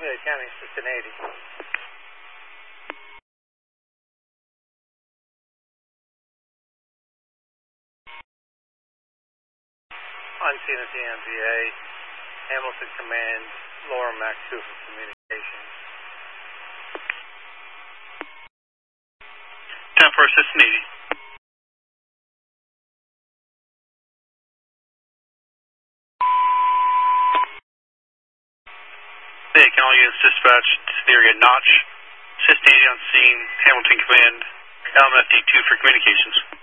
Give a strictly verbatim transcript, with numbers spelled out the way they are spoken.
Yeah, County Assistant eighty. On scene at the M V A, Hamilton Command, Lower Mac two for communications. ten for Assistant eighty. Hey, can all units dispatch to the area Notch, Assistant eighty on scene, Hamilton Command, L M F D two for communications.